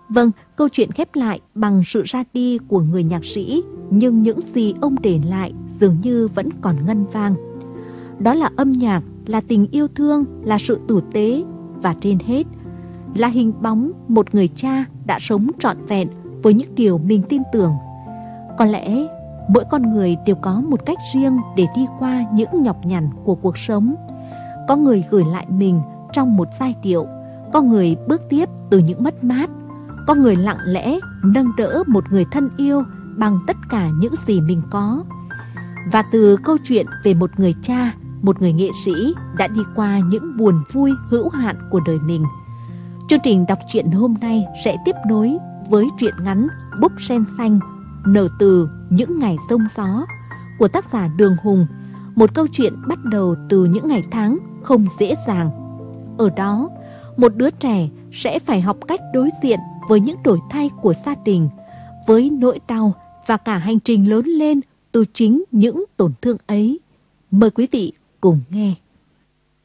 Vâng, câu chuyện khép lại bằng sự ra đi của người nhạc sĩ, nhưng những gì ông để lại dường như vẫn còn ngân vang. Đó là âm nhạc, là tình yêu thương, là sự tử tế và trên hết là hình bóng một người cha đã sống trọn vẹn với những điều mình tin tưởng. Có lẽ mỗi con người đều có một cách riêng để đi qua những nhọc nhằn của cuộc sống. Có người gửi lại mình trong một giai điệu, có người bước tiếp từ những mất mát, có người lặng lẽ nâng đỡ một người thân yêu bằng tất cả những gì mình có. Và từ câu chuyện về một người cha, một người nghệ sĩ đã đi qua những buồn vui hữu hạn của đời mình, chương trình đọc truyện hôm nay sẽ tiếp nối với truyện ngắn Búp Sen Xanh nở từ những ngày giông gió của tác giả Đường Hùng, một câu chuyện bắt đầu từ những ngày tháng không dễ dàng. Ở đó, một đứa trẻ sẽ phải học cách đối diện với những đổi thay của gia đình, với nỗi đau và cả hành trình lớn lên từ chính những tổn thương ấy. Mời quý vị cùng nghe.